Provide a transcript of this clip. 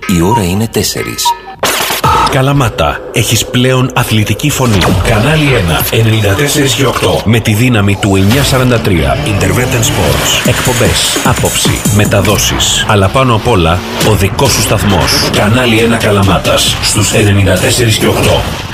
Η ώρα είναι 4. Καλαμάτα, έχεις πλέον αθλητική φωνή. Κανάλι 1, 94 και 8. Με τη δύναμη του 943. Intervention Sports. Εκπομπές, άποψη, μεταδόσεις. Αλλά πάνω απ' όλα, ο δικός σου σταθμός. Κανάλι 1 Καλαμάτας, στους 94 και 8.